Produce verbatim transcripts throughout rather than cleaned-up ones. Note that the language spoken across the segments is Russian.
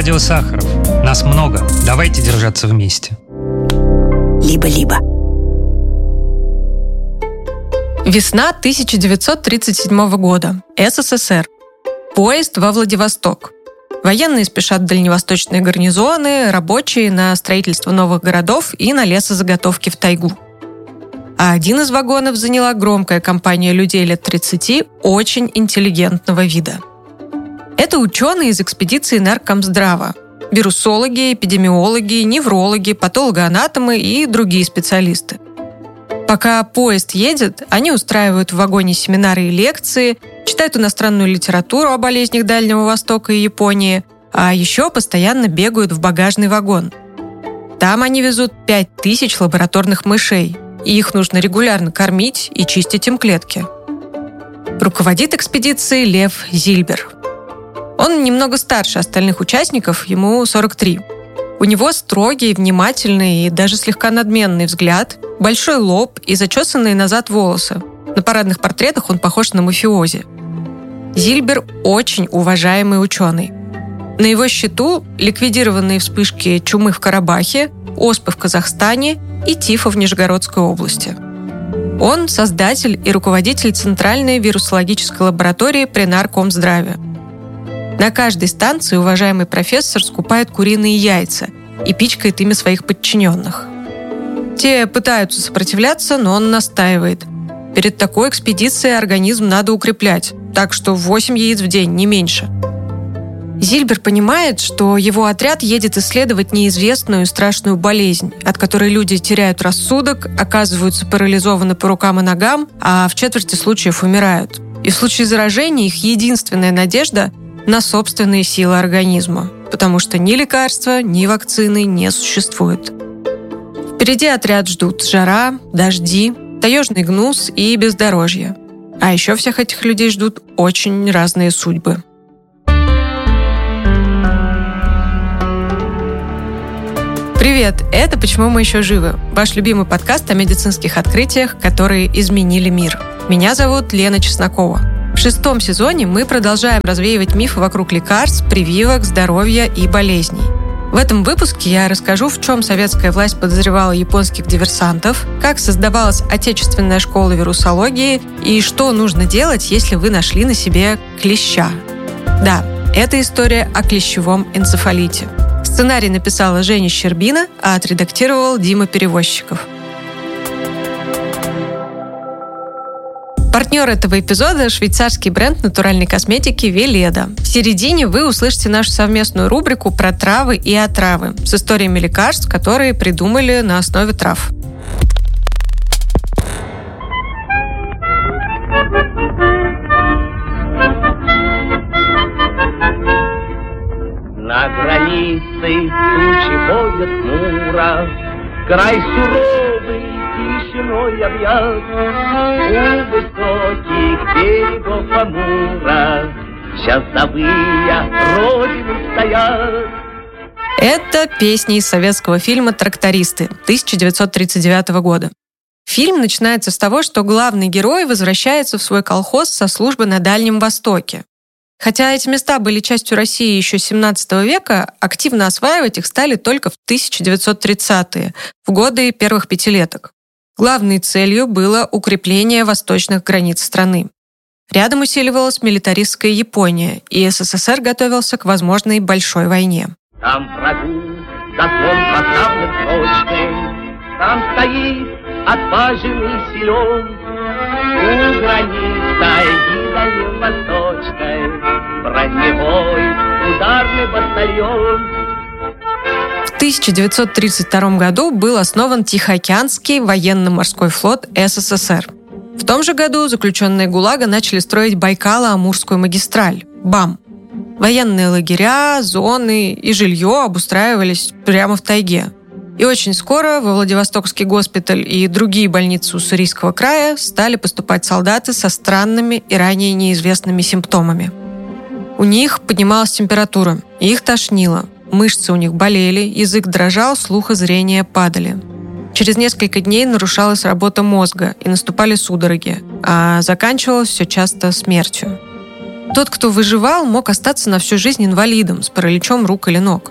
Радио Сахаров. Нас много. Давайте держаться вместе. Либо-либо. Весна тысяча девятьсот тридцать седьмого года. СССР. Поезд во Владивосток. Военные спешат в дальневосточные гарнизоны, рабочие на строительство новых городов и на лесозаготовки в тайгу. А один из вагонов заняла громкая компания людей лет тридцати очень интеллигентного вида. Это ученые из экспедиции Наркомздрава. Вирусологи, эпидемиологи, неврологи, патологоанатомы и другие специалисты. Пока поезд едет, они устраивают в вагоне семинары и лекции, читают иностранную литературу о болезнях Дальнего Востока и Японии, а еще постоянно бегают в багажный вагон. Там они везут пять тысяч лабораторных мышей, и их нужно регулярно кормить и чистить им клетки. Руководит экспедицией Лев Зильбер. Он немного старше остальных участников, ему сорок три. У него строгий, внимательный и даже слегка надменный взгляд, большой лоб и зачесанные назад волосы. На парадных портретах он похож на мафиози. Зильбер очень уважаемый ученый. На его счету ликвидированные вспышки чумы в Карабахе, оспы в Казахстане и тифа в Нижегородской области. Он создатель и руководитель Центральной вирусологической лаборатории при Наркомздраве. На каждой станции уважаемый профессор скупает куриные яйца и пичкает ими своих подчиненных. Те пытаются сопротивляться, но он настаивает. Перед такой экспедицией организм надо укреплять, так что восемь яиц в день, не меньше. Зильбер понимает, что его отряд едет исследовать неизвестную страшную болезнь, от которой люди теряют рассудок, оказываются парализованы по рукам и ногам, а в четверти случаев умирают. И в случае заражения их единственная надежда – на собственные силы организма, потому что ни лекарства, ни вакцины не существует. Впереди отряд ждут жара, дожди, таежный гнус и бездорожье. А еще всех этих людей ждут очень разные судьбы. Привет! Это «Почему мы еще живы?» Ваш любимый подкаст о медицинских открытиях, которые изменили мир. Меня зовут Лена Чеснокова. В шестом сезоне мы продолжаем развеивать мифы вокруг лекарств, прививок, здоровья и болезней. В этом выпуске я расскажу, в чем советская власть подозревала японских диверсантов, как создавалась отечественная школа вирусологии и что нужно делать, если вы нашли на себе клеща. Да, это история о клещевом энцефалите. Сценарий написала Женя Щербина, а отредактировал Дима Перевозчиков. Партнер этого эпизода – швейцарский бренд натуральной косметики «Веледа». В середине вы услышите нашу совместную рубрику про травы и отравы с историями лекарств, которые придумали на основе трав. На границе тучи ходят хмуро, край суровый тишиной объят. У высоких берегов Амура часовые родины стоят. Это песни из советского фильма «Трактористы» тысяча девятьсот тридцать девятого года. Фильм начинается с того, что главный герой возвращается в свой колхоз со службы на Дальнем Востоке. Хотя эти места были частью России еще семнадцатого века, активно осваивать их стали только в тысяча девятьсот тридцатые, в годы первых пятилеток. Главной целью было укрепление восточных границ страны. Рядом усиливалась милитаристская Япония, и СССР готовился к возможной большой войне. Там врагу заслон поставлен прочный, там стоит отважный силен. У границ тайги дальневосточной броневой ударный батальон. В тысяча девятьсот тридцать втором году был основан Тихоокеанский военно-морской флот СССР. В том же году заключенные ГУЛАГа начали строить Байкало-Амурскую магистраль – БАМ. Военные лагеря, зоны и жилье обустраивались прямо в тайге. И очень скоро во Владивостокский госпиталь и другие больницы Уссурийского края стали поступать солдаты со странными и ранее неизвестными симптомами. У них поднималась температура, их тошнило, мышцы у них болели, язык дрожал, слух и зрение падали. Через несколько дней нарушалась работа мозга и наступали судороги, а заканчивалось все часто смертью. Тот, кто выживал, мог остаться на всю жизнь инвалидом с параличом рук или ног.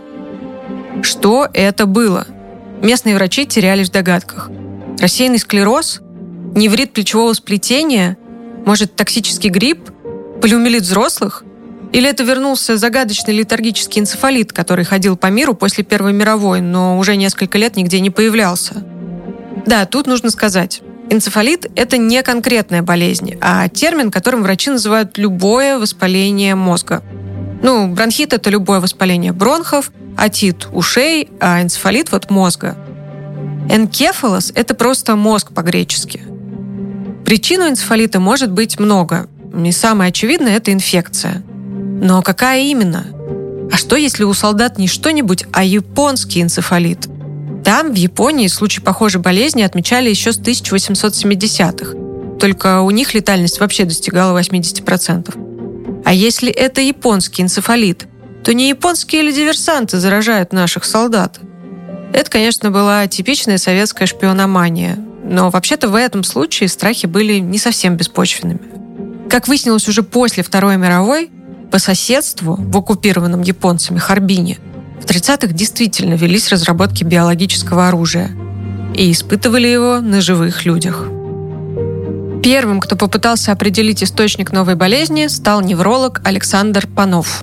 Что это было? Местные врачи терялись в догадках. Рассеянный склероз? Неврит плечевого сплетения? Может, токсический грипп? Полиомиелит взрослых? Или это вернулся загадочный летаргический энцефалит, который ходил по миру после Первой мировой, но уже несколько лет нигде не появлялся? Да, тут нужно сказать. Энцефалит – это не конкретная болезнь, а термин, которым врачи называют любое воспаление мозга. Ну, бронхит – это любое воспаление бронхов, отит – ушей, а энцефалит – вот мозга. Энкефалос – это просто мозг по-гречески. Причин у энцефалита может быть много. И самое очевидное – это инфекция. Но какая именно? А что, если у солдат не что-нибудь, а японский энцефалит? Там, в Японии, случаи похожей болезни отмечали еще с тысяча восемьсот семидесятых. Только у них летальность вообще достигала восемьдесят процентов. А если это японский энцефалит, то не японские ли диверсанты заражают наших солдат? Это, конечно, была типичная советская шпиономания. Но вообще-то в этом случае страхи были не совсем беспочвенными. Как выяснилось уже после Второй мировой, по соседству, в оккупированном японцами Харбине, в тридцатых действительно велись разработки биологического оружия и испытывали его на живых людях. Первым, кто попытался определить источник новой болезни, стал невролог Александр Панов.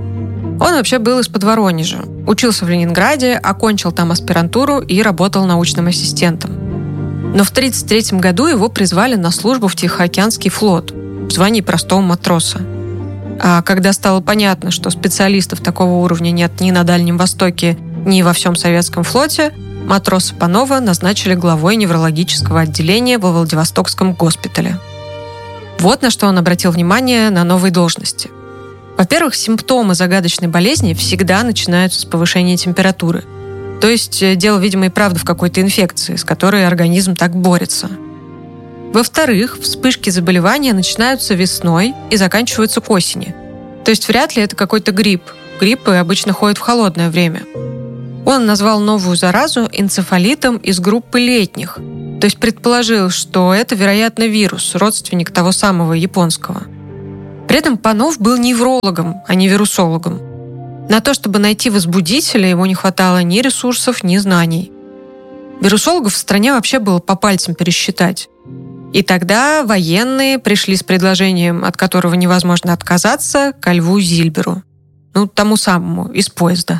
Он вообще был из-под Воронежа, учился в Ленинграде, окончил там аспирантуру и работал научным ассистентом. Но в тысяча девятьсот тридцать третьем году его призвали на службу в Тихоокеанский флот в звании простого матроса. А когда стало понятно, что специалистов такого уровня нет ни на Дальнем Востоке, ни во всем советском флоте, матроса Панова назначили главой неврологического отделения во Владивостокском госпитале. Вот на что он обратил внимание на новой должности. Во-первых, симптомы загадочной болезни всегда начинаются с повышения температуры. То есть дело, видимо, и правда в какой-то инфекции, с которой организм так борется. Во-вторых, вспышки заболевания начинаются весной и заканчиваются к осени. То есть вряд ли это какой-то грипп. Гриппы обычно ходят в холодное время. Он назвал новую заразу энцефалитом из группы летних. То есть предположил, что это, вероятно, вирус, родственник того самого японского. При этом Панов был неврологом, а не вирусологом. На то, чтобы найти возбудителя, ему не хватало ни ресурсов, ни знаний. Вирусологов в стране вообще было по пальцам пересчитать. И тогда военные пришли с предложением, от которого невозможно отказаться, ко Льву Зильберу. Ну, тому самому, из поезда.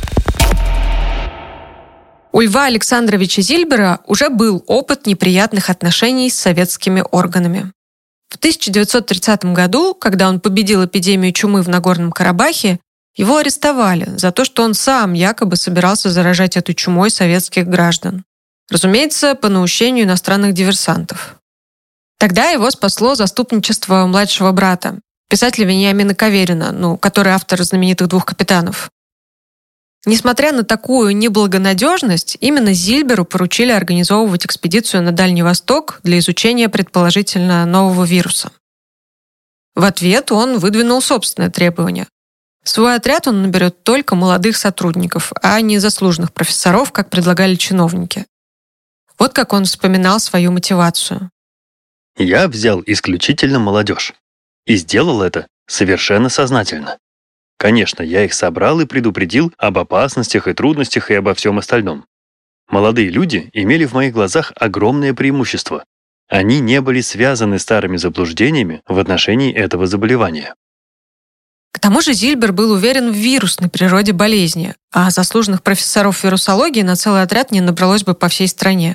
У Льва Александровича Зильбера уже был опыт неприятных отношений с советскими органами. В тысяча девятьсот тридцатом году, когда он победил эпидемию чумы в Нагорном Карабахе, его арестовали за то, что он сам якобы собирался заражать этой чумой советских граждан. Разумеется, по наущению иностранных диверсантов. Тогда его спасло заступничество младшего брата, писателя Вениамина Каверина, ну, который автор знаменитых «Двух капитанов». Несмотря на такую неблагонадежность, именно Зильберу поручили организовывать экспедицию на Дальний Восток для изучения предположительно нового вируса. В ответ он выдвинул собственное требование. В свой отряд он наберет только молодых сотрудников, а не заслуженных профессоров, как предлагали чиновники. Вот как он вспоминал свою мотивацию. Я взял исключительно молодежь. И сделал это совершенно сознательно. Конечно, я их собрал и предупредил об опасностях и трудностях и обо всем остальном. Молодые люди имели в моих глазах огромное преимущество. Они не были связаны старыми заблуждениями в отношении этого заболевания. К тому же Зильбер был уверен в вирусной природе болезни, а заслуженных профессоров вирусологии на целый отряд не набралось бы по всей стране.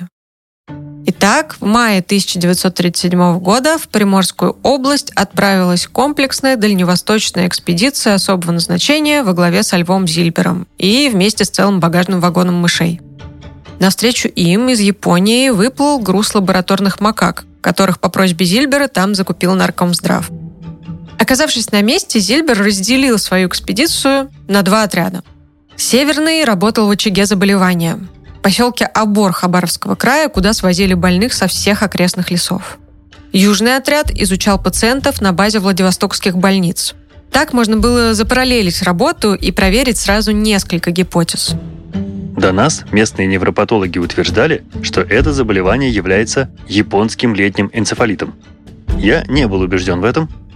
Итак, в мае тысяча девятьсот тридцать седьмого года в Приморскую область отправилась комплексная дальневосточная экспедиция особого назначения во главе со Львом Зильбером и вместе с целым багажным вагоном мышей. Навстречу им из Японии выплыл груз лабораторных макак, которых по просьбе Зильбера там закупил Наркомздрав. Оказавшись на месте, Зильбер разделил свою экспедицию на два отряда. Северный работал в очаге заболевания – поселке Обор Хабаровского края, куда свозили больных со всех окрестных лесов. Южный отряд изучал пациентов на базе владивостокских больниц. Так можно было запараллелить работу и проверить сразу несколько гипотез. До нас местные невропатологи утверждали, что это заболевание является японским летним энцефалитом. Я не был убежден в этом,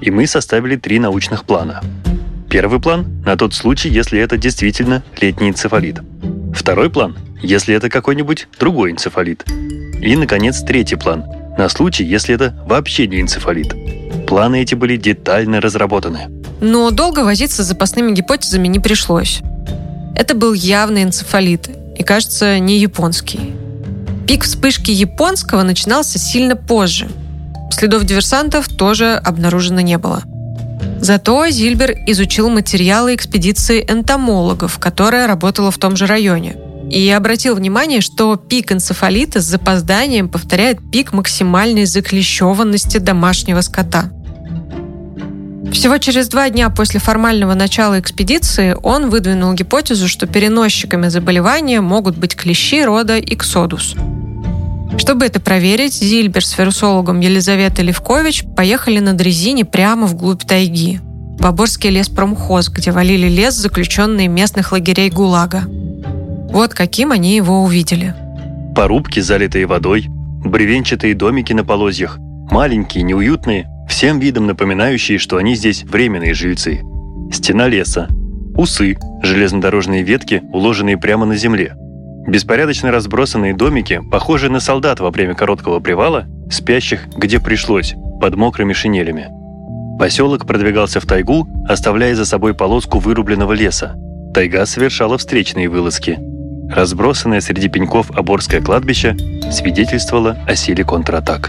и мы составили три научных плана. Первый план – на тот случай, если это действительно летний энцефалит. Второй план – если это какой-нибудь другой энцефалит. И, наконец, третий план – на случай, если это вообще не энцефалит. Планы эти были детально разработаны. Но долго возиться с запасными гипотезами не пришлось. Это был явный энцефалит, и, кажется, не японский. Пик вспышки японского начинался сильно позже. Следов диверсантов тоже обнаружено не было. Зато Зильбер изучил материалы экспедиции энтомологов, которая работала в том же районе, и обратил внимание, что пик энцефалита с запозданием повторяет пик максимальной заклещеванности домашнего скота. Всего через два дня после формального начала экспедиции он выдвинул гипотезу, что переносчиками заболевания могут быть клещи рода Иксодус. Чтобы это проверить, Зильбер с вирусологом Елизаветой Левкович поехали на дрезине прямо вглубь тайги, в Оборский леспромхоз, где валили лес заключенные местных лагерей ГУЛАГа. Вот каким они его увидели. Порубки, залитые водой, бревенчатые домики на полозьях, маленькие, неуютные, всем видом напоминающие, что они здесь временные жильцы. Стена леса, усы, железнодорожные ветки, уложенные прямо на земле. Беспорядочно разбросанные домики, похожие на солдат во время короткого привала, спящих где пришлось, под мокрыми шинелями. Поселок продвигался в тайгу, оставляя за собой полоску вырубленного леса. Тайга совершала встречные вылазки. Разбросанное среди пеньков Оборское кладбище свидетельствовало о силе контратак.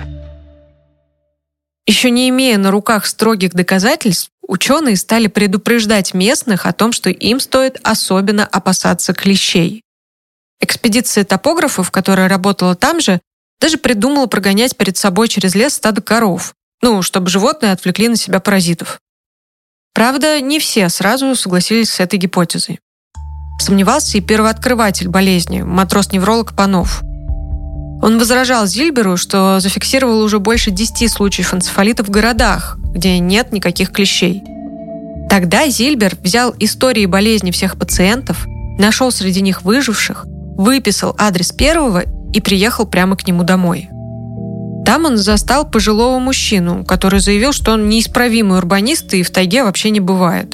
Еще не имея на руках строгих доказательств, ученые стали предупреждать местных о том, что им стоит особенно опасаться клещей. Экспедиция топографов, которая работала там же, даже придумала прогонять перед собой через лес стадо коров, ну, чтобы животные отвлекли на себя паразитов. Правда, не все сразу согласились с этой гипотезой. Сомневался и первооткрыватель болезни, матрос-невролог Панов. Он возражал Зильберу, что зафиксировал уже больше десяти случаев энцефалита в городах, где нет никаких клещей. Тогда Зильбер взял истории болезни всех пациентов, нашел среди них выживших, выписал адрес первого и приехал прямо к нему домой. Там он застал пожилого мужчину, который заявил, что он неисправимый урбанист и в тайге вообще не бывает.